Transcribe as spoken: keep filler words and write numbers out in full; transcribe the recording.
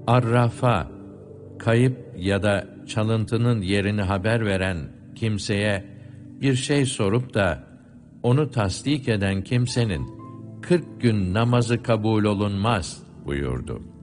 Arrafa, kayıp ya da çalıntının yerini haber veren kimseye bir şey sorup da onu tasdik eden kimsenin kırk gün namazı kabul olunmaz buyurdu.